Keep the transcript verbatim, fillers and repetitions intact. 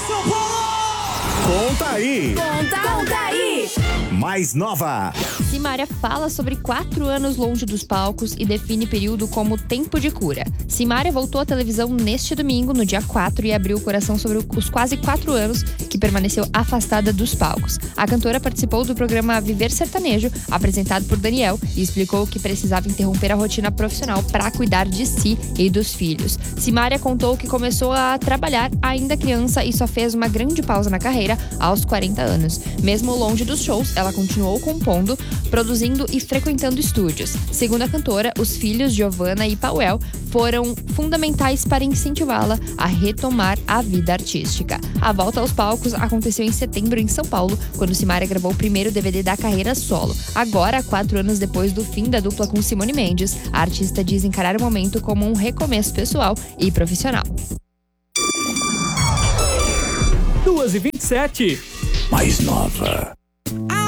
São Paulo! Conta aí! Conta, conta aí! Mais nova! Simária fala sobre quatro anos longe dos palcos e define período como tempo de cura. Simária voltou à televisão neste domingo, no dia quatro, e abriu o coração sobre os quase quatro anos que permaneceu afastada dos palcos. A cantora participou do programa Viver Sertanejo, apresentado por Daniel, e explicou que precisava interromper a rotina profissional para cuidar de si e dos filhos. Simária contou que começou a trabalhar ainda criança e só fez uma grande pausa na carreira aos quarenta anos. Mesmo longe dos shows, ela continuou compondo, produzindo e frequentando estúdios. Segundo a cantora, os filhos Giovanna e Pauel foram fundamentais para incentivá-la a retomar a vida artística. A volta aos palcos aconteceu em setembro em São Paulo, quando Simária gravou o primeiro D V D da carreira solo. Agora, quatro anos depois do fim da dupla com Simone Mendes, a artista diz encarar o momento como um recomeço pessoal e profissional. duas e vinte e sete. Mais nova.